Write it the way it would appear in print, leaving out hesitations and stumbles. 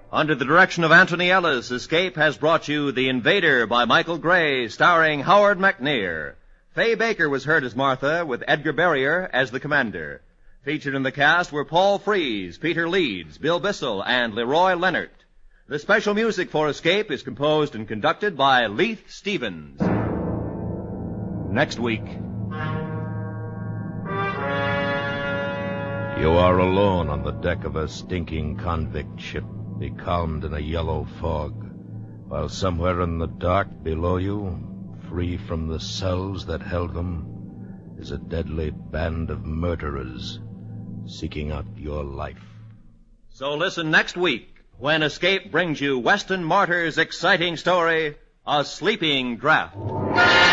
Under the direction of Anthony Ellis, Escape has brought you The Invader by Michael Gray, starring Howard McNear. Fay Baker was heard as Martha, with Edgar Barrier as the commander. Featured in the cast were Paul Frees, Peter Leeds, Bill Bissell, and Leroy Leonard. The special music for Escape is composed and conducted by Leith Stevens. Next week. You are alone on the deck of a stinking convict ship, becalmed in a yellow fog, while somewhere in the dark below you, free from the cells that held them, is a deadly band of murderers seeking out your life. So listen next week when Escape brings you Weston Martyr's exciting story, A Sleeping Draft.